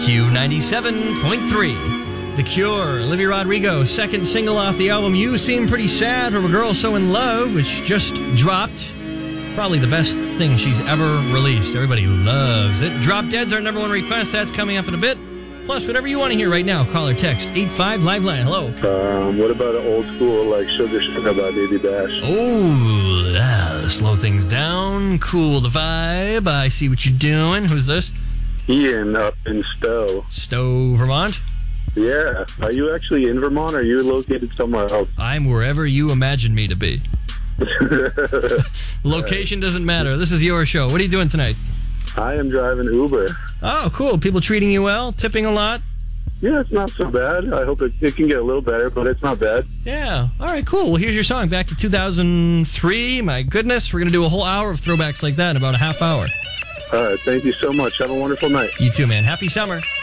Q97.3. The Cure, Olivia Rodrigo, second single off the album You Seem Pretty Sad from A Girl So In Love, which just dropped. Probably the best thing she's ever released. Everybody loves it. Drop Dead's our number one request. That's coming up in a bit. Plus, whatever you want to hear right now, call or text 85 Live Line. Hello. What about an old school like Sugar Sugar by Baby Bash? Oh, yeah. Slow things down. Cool the vibe. I see what you're doing. Who's this? Ian up in Stowe. Stowe, Vermont? Yeah. Are you actually in Vermont or are you located somewhere else? I'm wherever you imagine me to be. Location doesn't matter. This is your show. What are you doing tonight? I am driving Uber. Oh, cool. People treating you well? Tipping a lot? Yeah, it's not so bad. I hope it can get a little better, but it's not bad. Yeah. All right, cool. Well, here's your song. Back to 2003. My goodness. We're going to do a whole hour of throwbacks like that in about a half hour. All right. Thank you so much. Have a wonderful night. You too, man. Happy summer.